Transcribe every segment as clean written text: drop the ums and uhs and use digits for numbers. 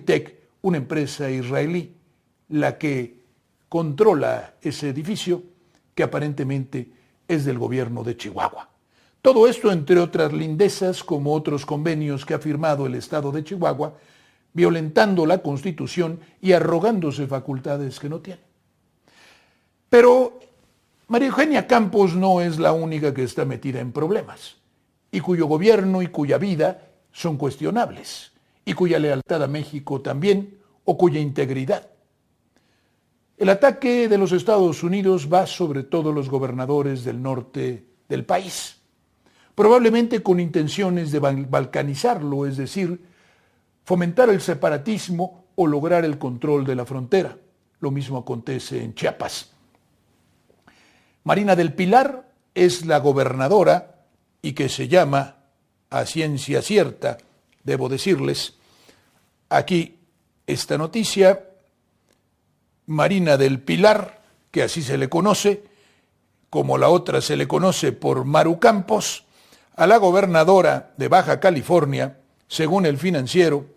Tech, una empresa israelí, la que controla ese edificio que aparentemente es del gobierno de Chihuahua. Todo esto, entre otras lindezas, como otros convenios que ha firmado el Estado de Chihuahua, violentando la Constitución y arrogándose facultades que no tiene. Pero María Eugenia Campos no es la única que está metida en problemas, y cuyo gobierno y cuya vida son cuestionables, y cuya lealtad a México también, o cuya integridad. El ataque de los Estados Unidos va sobre todos los gobernadores del norte del país, probablemente con intenciones de balcanizarlo, es decir, fomentar el separatismo o lograr el control de la frontera. Lo mismo acontece en Chiapas. Marina del Pilar es la gobernadora y que se llama, a ciencia cierta, debo decirles, aquí esta noticia, Marina del Pilar, que así se le conoce, como la otra se le conoce por Maru Campos, a la gobernadora de Baja California, según El Financiero,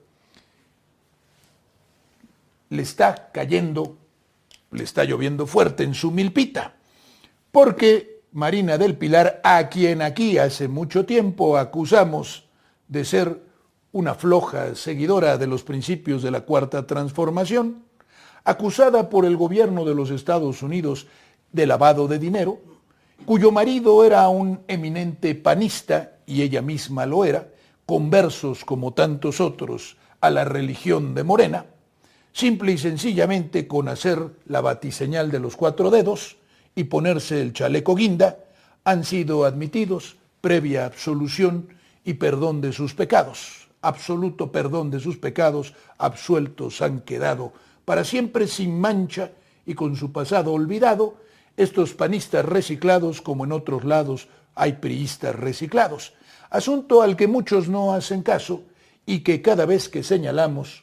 le está lloviendo fuerte en su milpita, porque Marina del Pilar, a quien aquí hace mucho tiempo acusamos de ser una floja seguidora de los principios de la Cuarta Transformación, acusada por el gobierno de los Estados Unidos de lavado de dinero, cuyo marido era un eminente panista, y ella misma lo era, conversos como tantos otros a la religión de Morena, simple y sencillamente con hacer la batiseñal de los 4 dedos y ponerse el chaleco guinda, han sido admitidos previa absolución y perdón de sus pecados, absoluto perdón de sus pecados, absueltos han quedado para siempre sin mancha y con su pasado olvidado, estos panistas reciclados, como en otros lados hay priistas reciclados, asunto al que muchos no hacen caso y que cada vez que señalamos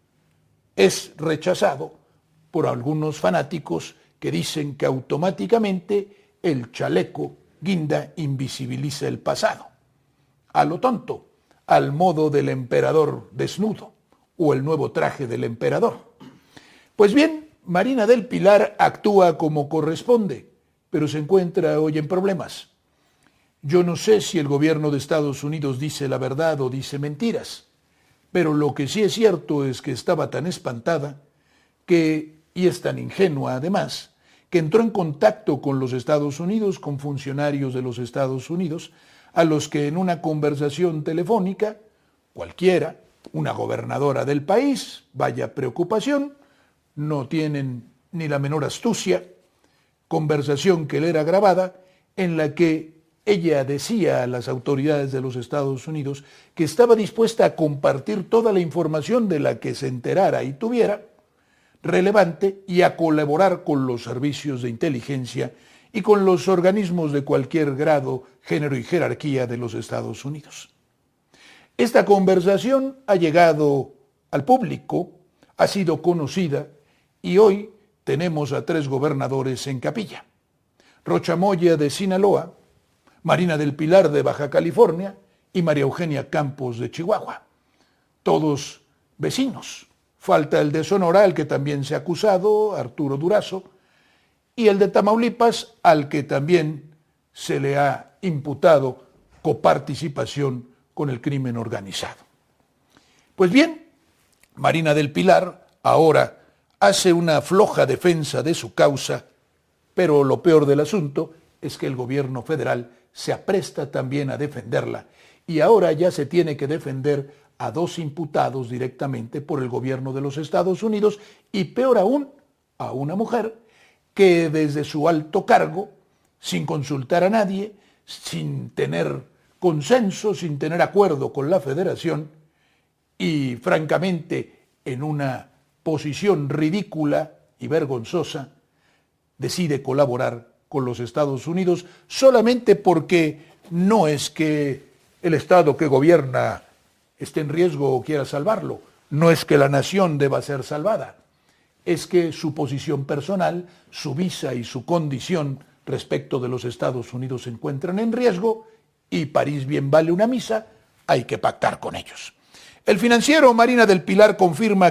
es rechazado por algunos fanáticos que dicen que automáticamente el chaleco guinda invisibiliza el pasado. A lo tonto, al modo del emperador desnudo o el nuevo traje del emperador. Pues bien, Marina del Pilar actúa como corresponde, pero se encuentra hoy en problemas. Yo no sé si el gobierno de Estados Unidos dice la verdad o dice mentiras, pero lo que sí es cierto es que estaba tan espantada y es tan ingenua además, que entró en contacto con los Estados Unidos, con funcionarios de los Estados Unidos, a los que en una conversación telefónica, cualquiera, una gobernadora del país, vaya preocupación, no tienen ni la menor astucia, conversación que le era grabada, en la que ella decía a las autoridades de los Estados Unidos que estaba dispuesta a compartir toda la información de la que se enterara y tuviera relevante y a colaborar con los servicios de inteligencia y con los organismos de cualquier grado, género y jerarquía de los Estados Unidos. Esta conversación ha llegado al público, ha sido conocida y hoy tenemos a 3 gobernadores en capilla. Rocha Moya de Sinaloa, Marina del Pilar de Baja California y María Eugenia Campos de Chihuahua. Todos vecinos. Falta el de Sonora, al que también se ha acusado, Arturo Durazo, y el de Tamaulipas, al que también se le ha imputado coparticipación con el crimen organizado. Pues bien, Marina del Pilar ahora hace una floja defensa de su causa, pero lo peor del asunto es que el gobierno federal se apresta también a defenderla y ahora ya se tiene que defender a 2 imputados directamente por el gobierno de los Estados Unidos y peor aún, a una mujer que desde su alto cargo, sin consultar a nadie, sin tener consenso, sin tener acuerdo con la Federación y francamente en una posición ridícula y vergonzosa, decide colaborar con los Estados Unidos solamente porque no es que el Estado que gobierna esté en riesgo o quiera salvarlo, no es que la nación deba ser salvada, es que su posición personal, su visa y su condición respecto de los Estados Unidos se encuentran en riesgo y París bien vale una misa, hay que pactar con ellos. El Financiero, Marina del Pilar confirma